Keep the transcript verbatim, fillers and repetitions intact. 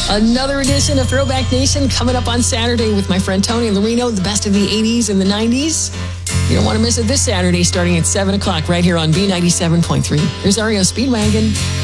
Another edition of Throwback Nation coming up on Saturday with my friend Tony Lorino, the best of the eighties and the nineties. You don't want to miss it this Saturday starting at seven o'clock right here on B ninety-seven point three. Here's R E O Speedwagon.